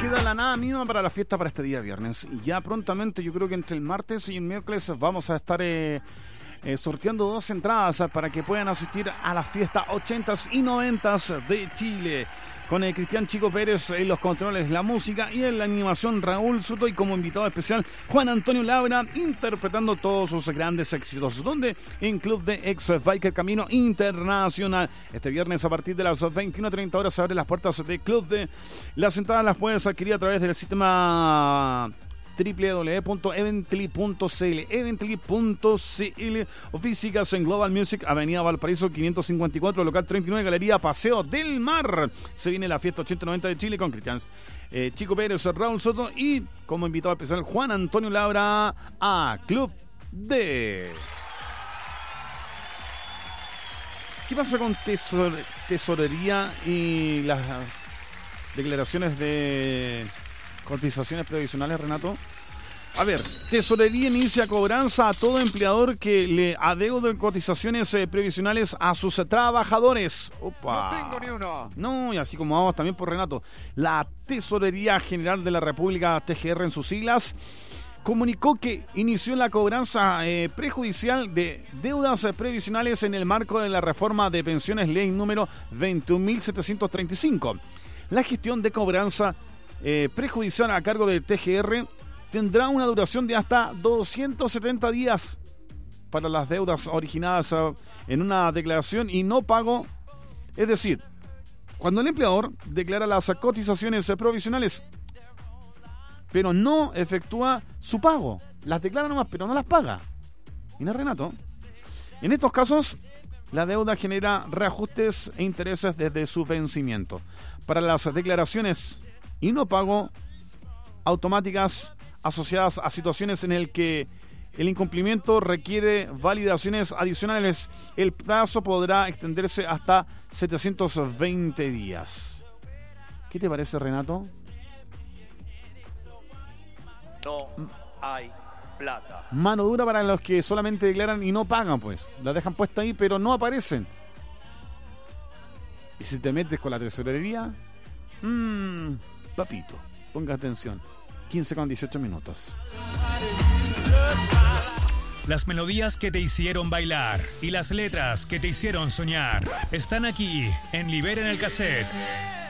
queda la nada mínima para la fiesta para este día viernes. Y ya prontamente, yo creo que entre el martes y el miércoles vamos a estar sorteando 2 entradas para que puedan asistir a la fiesta 80s y 90s de Chile. Con el Cristian Chico Pérez en los controles, la música y en la animación Raúl Soto, y como invitado especial Juan Antonio Labra interpretando todos sus grandes éxitos. Donde en Club de Ex Biker Camino Internacional. Este viernes a partir de las 21:30 horas se abren las puertas de Club de. Las entradas las puedes adquirir a través del sistema www.evently.cl o físicas en Global Music, Avenida Valparaíso 554, local 39, Galería Paseo del Mar. Se viene la fiesta 80-90 de Chile con Cristian Chico Pérez, Raúl Soto y como invitado especial Juan Antonio Labra a Club D. ¿Qué pasa con tesorería y las declaraciones de cotizaciones previsionales, Renato? A ver, Tesorería inicia cobranza a todo empleador que le adeude cotizaciones previsionales a sus trabajadores. Opa. No tengo ni uno. No, y así como vamos también por Renato. La Tesorería General de la República, TGR en sus siglas, comunicó que inició la cobranza prejudicial de deudas previsionales en el marco de la reforma de pensiones ley número 21.735. La gestión de cobranza prejudicial a cargo del TGR tendrá una duración de hasta 270 días para las deudas originadas en una declaración y no pago. Es decir, cuando el empleador declara las cotizaciones provisionales pero no efectúa su pago, las declara nomás pero no las paga. ¿Y no, Renato? En estos casos, la deuda genera reajustes e intereses desde su vencimiento. Para las declaraciones y no pago automáticas asociadas a situaciones en el que el incumplimiento requiere validaciones adicionales, el plazo podrá extenderse hasta 720 días. ¿Qué te parece, Renato? No hay plata. Mano dura para los que solamente declaran y no pagan, pues. La dejan puesta ahí, pero no aparecen. Y si te metes con la tesorería, papito, ponga atención. 15:18. Las melodías que te hicieron bailar y las letras que te hicieron soñar están aquí en Liberen el Cassette.